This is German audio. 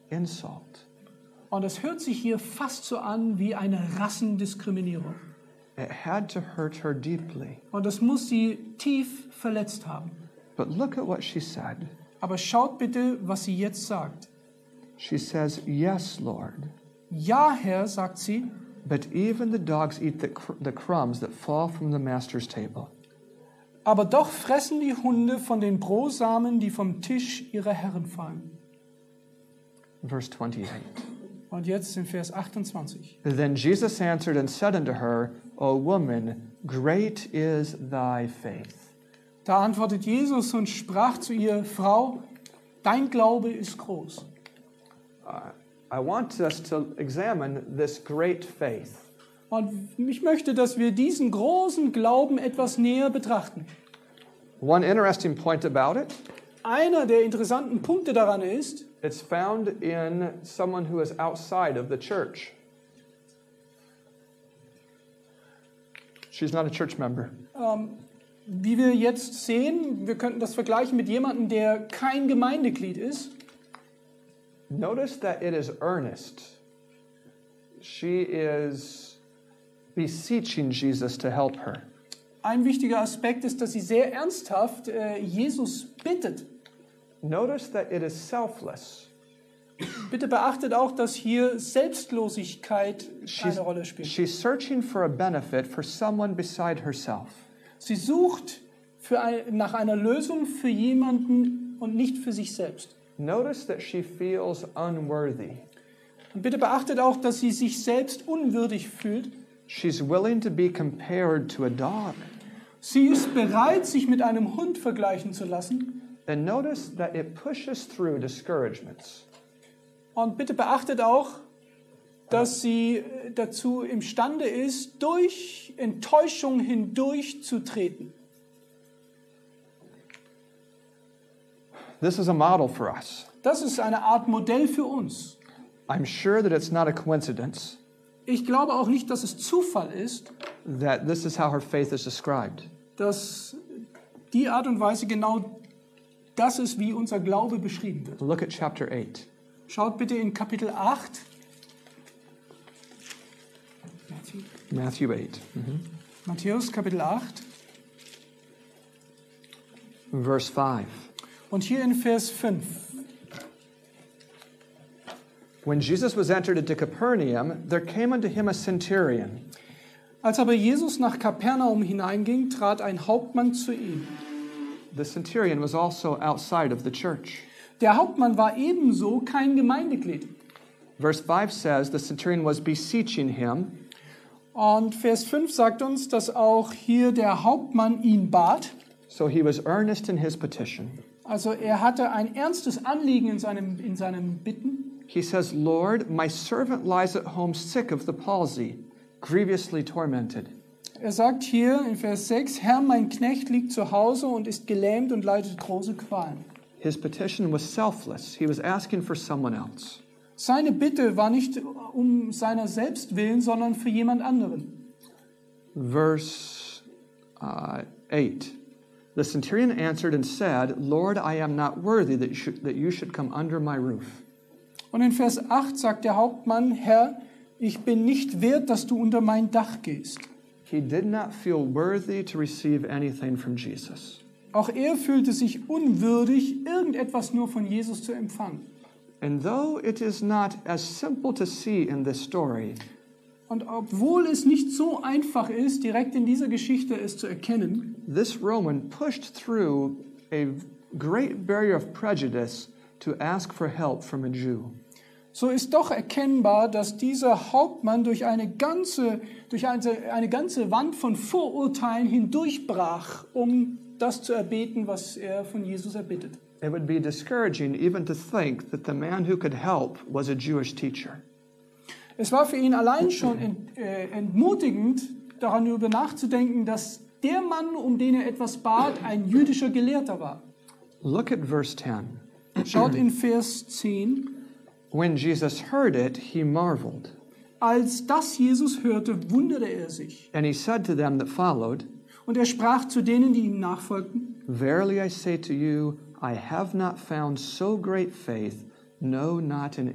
insult. Und es hört sich hier fast so an wie eine Rassendiskriminierung. It had to hurt her deeply. Und das muss sie tief verletzt haben. But look at what she said. Aber schaut bitte, was sie jetzt sagt. She says, "Yes, Lord, Ja, Herr, sagt sie, but even the dogs eat the crumbs that fall from the master's table." aber doch fressen die Hunde von den Brosamen, die vom Tisch ihrer Herren fallen. Verse 28. Und jetzt in Vers 28. Then Jesus answered and said unto her, O woman, great is thy faith. Da antwortet Jesus und sprach zu ihr, Frau, dein Glaube ist groß. I want us to examine this great faith. Und ich möchte, dass wir diesen großen Glauben etwas näher betrachten. One interesting point about it, Einer der interessanten Punkte daran ist, it's found in someone who is outside of the church. She's not a church member. wie wir jetzt sehen, wir könnten das vergleichen mit jemandem, der kein Gemeindeglied ist. Notice that it is earnest. She is beseeching Jesus to help her. Ein wichtiger Aspekt ist, dass sie sehr ernsthaft Jesus bittet. Notice that it is selfless. Bitte beachtet auch, dass hier Selbstlosigkeit eine Rolle spielt. She's searching for a benefit for someone beside herself. Sie sucht nach einer Lösung für jemanden und nicht für sich selbst. Notice that she feels unworthy. Und bitte beachtet auch, dass sie sich selbst unwürdig fühlt. She's willing to be compared to a dog. Sie ist bereit, sich mit einem Hund vergleichen zu lassen. And notice that it pushes through discouragements. Und bitte beachtet auch, dass sie dazu imstande ist, durch Enttäuschung hindurchzutreten. This is a model for us. Das ist eine Art Modell für uns. I'm sure that it's not a coincidence Ich glaube auch nicht, dass es Zufall ist, that this is how her faith is described. dass die Art und Weise genau das ist, wie unser Glaube beschrieben wird. Look at chapter 8. Schaut bitte in Kapitel 8. Matthew 8. Matthäus Kapitel 8. Verse 5. Und hier in Vers 5. When Jesus was entered into Capernaum, there came unto him a centurion. Als aber Jesus nach Kapernaum hineinging, trat ein Hauptmann zu ihm. The centurion was also outside of the church. Der Hauptmann war ebenso kein Gemeindeglied. Verse 5 says the centurion was beseeching him. Und Vers 5 sagt uns, dass auch hier der Hauptmann ihn bat. So he was earnest in his petition. Also er hatte ein ernstes Anliegen in seinem Bitten. He says, Lord, my servant lies at home sick of the palsy, grievously tormented. Er sagt hier in Vers 6, Herr, mein Knecht liegt zu Hause und ist gelähmt und leidet große Qualen. His petition was selfless. He was asking for someone else. Seine Bitte war nicht um seiner selbst willen, sondern für jemand anderen. Verse 8. The centurion answered and said, Lord, I am not worthy that you should come under my roof. Und in Vers 8 sagt der Hauptmann, Herr, ich bin nicht wert, dass du unter mein Dach gehst. He did not feel worthy to receive anything from Jesus. Auch er fühlte sich unwürdig, irgendetwas nur von Jesus zu empfangen. And though it is not as simple to see in this story, Und obwohl es nicht so einfach ist, direkt in dieser Geschichte es zu erkennen, this Roman pushed through a great barrier of prejudice to ask for help from a Jew. so ist doch erkennbar, dass dieser Hauptmann durch eine ganze Wand von Vorurteilen hindurchbrach, um das zu erbeten, was er von Jesus erbittet. It would be discouraging even to think that the man who could help was a Jewish teacher. Es war für ihn allein schon entmutigend, darüber nachzudenken, dass der Mann, um den er etwas bat, ein jüdischer Gelehrter war. Look at verse 10. Schaut in Vers 10. When Jesus heard it, he marveled. Als das Jesus hörte, wunderte er sich. And he said to them that followed, Und er sprach zu denen, die ihm nachfolgten, Verily I say to you, I have not found so great faith, no, not in